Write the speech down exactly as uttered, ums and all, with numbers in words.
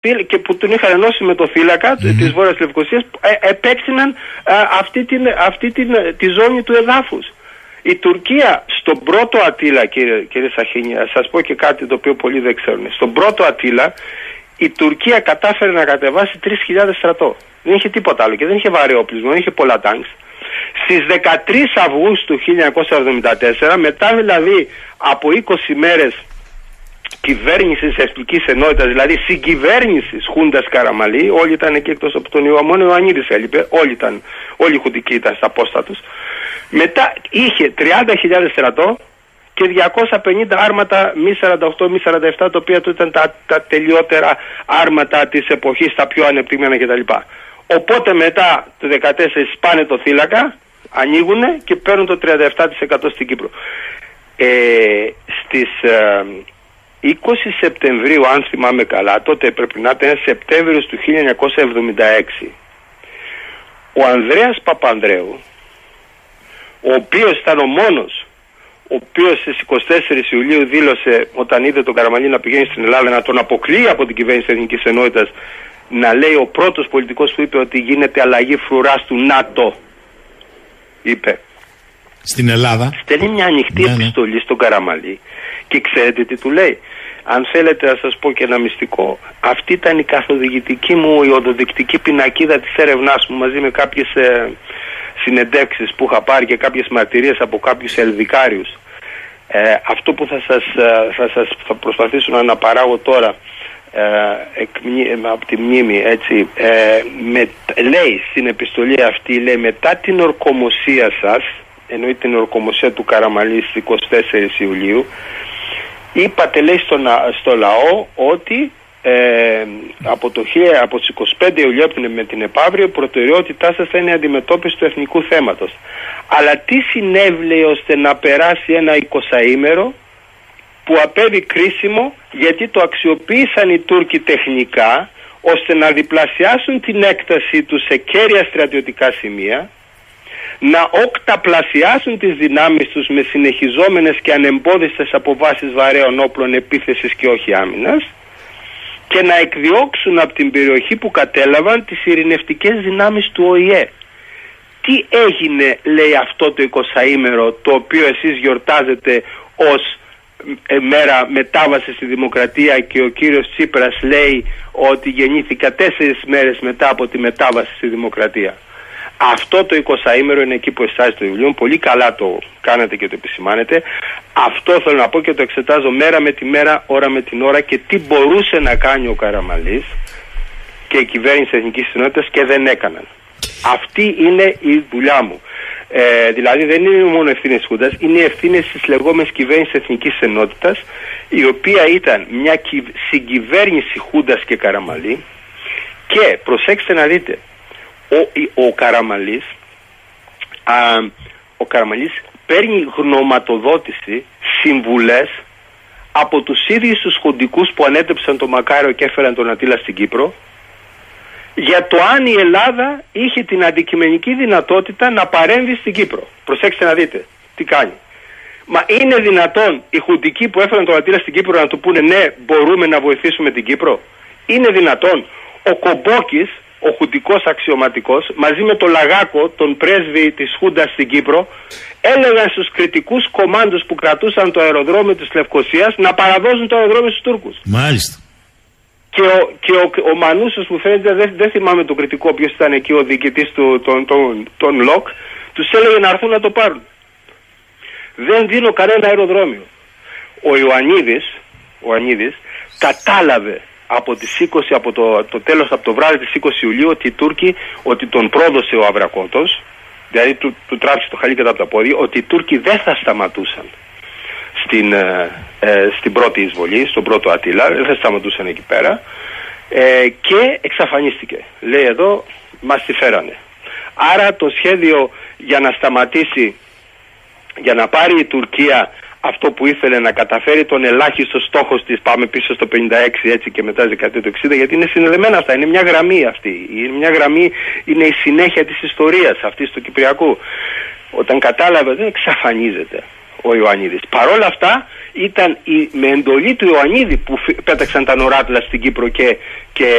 και που τον είχαν ενώσει με το θύλακα mm-hmm. της Βόρειας Λευκωσίας, ε, επέκτηναν ε, αυτή, την, αυτή την, τη ζώνη του εδάφους. Η Τουρκία στον πρώτο Ατήλα, κύριε, κύριε Σαχίνη, σας πω και κάτι το οποίο πολλοί δεν ξέρουν. Στον πρώτο Ατήλα η Τουρκία κατάφερε να κατεβάσει τρεις χιλιάδες στρατό. Δεν είχε τίποτα άλλο και δεν είχε βαρύ όπλισμα, δεν είχε πολλά τάγκς. Στις δεκατρείς Αυγούστου χίλια εννιακόσια εβδομήντα τέσσερα, μετά δηλαδή από είκοσι μέρες κυβέρνησης εθνικής ενότητας, δηλαδή συγκυβέρνησης Χούντας Καραμαλή, όλοι ήταν εκεί εκτός από τον Ιωαννίδη, μόνο ο Ιωαννίδης έλειπε, όλοι, ήταν, όλοι οι χουντικοί ήταν στα πόστα τους. Μετά είχε τριάντα χιλιάδες στρατό και διακόσια πενήντα άρματα μη σαράντα οκτώ μη σαράντα επτά, τα οποία ήταν τα, τα τελειότερα άρματα της εποχής, τα πιο ανεπτυγμένα κτλ. Οπότε μετά το δεκατέσσερα σπάνε το θύλακα, ανοίγουν και παίρνουν το τριάντα επτά τοις εκατό στην Κύπρο. Ε, στις ε, είκοσι Σεπτεμβρίου, αν θυμάμαι καλά, τότε πρέπει να ήταν Σεπτέμβριος του χίλια εννιακόσια εβδομήντα έξι, ο Ανδρέας Παπανδρέου, ο οποίος ήταν ο μόνος, ο οποίος στις είκοσι τέσσερις Ιουλίου δήλωσε, όταν είδε τον Καραμαλή να πηγαίνει στην Ελλάδα, να τον αποκλείει από την κυβέρνηση Εθνικής Ενότητας, να λέει ο πρώτος πολιτικός που είπε ότι γίνεται αλλαγή φρουράς του ΝΑΤΟ, είπε. Στην Ελλάδα. Στέλνει μια ανοιχτή ναι, επιστολή ναι. στον Καραμαλή και ξέρετε τι του λέει. Αν θέλετε να σας πω και ένα μυστικό, αυτή ήταν η καθοδηγητική μου, η οδοδεικτική πινακίδα της έρευνάς μου, μαζί με κάποιες ε, συνεντεύξεις που είχα πάρει και κάποιες μαρτυρίες από κάποιους ελδικάριους. Ε, αυτό που θα σας, θα σας θα προσπαθήσω να αναπαράγω τώρα ε, εκ, από τη μνήμη, έτσι, ε, με, λέει στην επιστολή αυτή, λέει, μετά την ορκομοσία σας, εννοεί την ορκομοσία του Καραμαλή στις είκοσι τέσσερις Ιουλίου, είπατε, λέει, στο, στο λαό ότι ε, από, το, από τις είκοσι πέντε Ιουλίου με την επαύριο, η προτεραιότητά σας θα είναι η αντιμετώπιση του εθνικού θέματος. Αλλά τι συνέβη ώστε να περάσει ένα εικοσαήμερο που απέβη κρίσιμο, γιατί το αξιοποίησαν οι Τούρκοι τεχνικά ώστε να διπλασιάσουν την έκταση τους σε κέρια στρατιωτικά σημεία, να οκταπλασιάσουν τις δυνάμεις τους με συνεχιζόμενες και ανεμπόδιστες αποβάσεις βαρέων όπλων επίθεσης και όχι άμυνας, και να εκδιώξουν από την περιοχή που κατέλαβαν τις ειρηνευτικές δυνάμεις του Ο Η Ε. Τι έγινε, λέει, αυτό το εικοσαήμερο, το οποίο εσείς γιορτάζετε ως μέρα μετάβαση στη δημοκρατία, και ο κύριος Τσίπρας λέει ότι γεννήθηκα τέσσερις μέρες μετά από τη μετάβαση στη δημοκρατία. Αυτό το εικοσαήμερο είναι εκεί που εστάζει το βιβλίο. Πολύ καλά το κάνετε και το επισημάνετε. Αυτό θέλω να πω και το εξετάζω μέρα με τη μέρα, ώρα με την ώρα, και τι μπορούσε να κάνει ο Καραμαλής και η κυβέρνηση Εθνικής Ενότητας και δεν έκαναν. Αυτή είναι η δουλειά μου. Ε, δηλαδή δεν είναι μόνο ευθύνες της Χούντας, είναι οι ευθύνες της λεγόμενης κυβέρνησης Εθνικής Ενότητας, η οποία ήταν μια κυ... συγκυβέρνηση Χούντας και Καραμαλή. Και προσέξτε να δείτε, ο, ο Καραμαλής α, ο Καραμαλής παίρνει γνωματοδότηση, συμβουλές από τους ίδιους τους χουντικούς που ανέτρεψαν τον Μακάριο και έφεραν τον Ατήλα στην Κύπρο, για το αν η Ελλάδα είχε την αντικειμενική δυνατότητα να παρέμβει στην Κύπρο. Προσέξτε να δείτε τι κάνει. Μα είναι δυνατόν οι χουντικοί που έφεραν τον Ατήλα στην Κύπρο να του πούνε ναι, μπορούμε να βοηθήσουμε την Κύπρο? Είναι δυνατόν? Ο Κομπόκης, ο χουντικός αξιωματικός, μαζί με τον Λαγάκο, τον πρέσβη της Χούντας στην Κύπρο, έλεγαν στους κριτικούς κομμάντους που κρατούσαν το αεροδρόμιο της Λευκωσίας να παραδώσουν το αεροδρόμιο στους Τούρκους. Μάλιστα. Και ο, και ο, ο Μανούσος που φαίνεται, δεν, δεν θυμάμαι τον κριτικό ποιος ήταν εκεί, ο διοικητής του, τον, τον, τον ΛΟΚ, τους έλεγε να έρθουν να το πάρουν. Δεν δίνω κανένα αεροδρόμιο. Ο Ιωαννίδης, ο Ιωαννίδης κατάλαβε από τις είκοσι, από το, το τέλος, από το βράδυ της είκοσι Ιουλίου, ότι οι Τούρκοι, ότι τον πρόδωσε ο Αβρακότος, δηλαδή του, του τράβηξε το χαλί κατά από τα πόδια, ότι οι Τούρκοι δεν θα σταματούσαν στην, ε, ε, στην πρώτη εισβολή, στον πρώτο Ατήλα, δεν θα σταματούσαν εκεί πέρα, ε, και εξαφανίστηκε. Λέει εδώ, μας τη φέρανε. Άρα το σχέδιο για να σταματήσει, για να πάρει η Τουρκία αυτό που ήθελε, να καταφέρει τον ελάχιστο στόχο της, πάμε πίσω στο πενήντα έξι έτσι και μετά δεκαετία του εξήντα, γιατί είναι συνδεδεμένα αυτά, είναι μια γραμμή αυτή, είναι μια γραμμή, είναι η συνέχεια της ιστορίας αυτής του Κυπριακού. Όταν κατάλαβε, δεν εξαφανίζεται ο Ιωαννίδης. Παρόλα αυτά ήταν η, με εντολή του Ιωαννίδη που πέταξαν τα νοράτλα στην Κύπρο και, και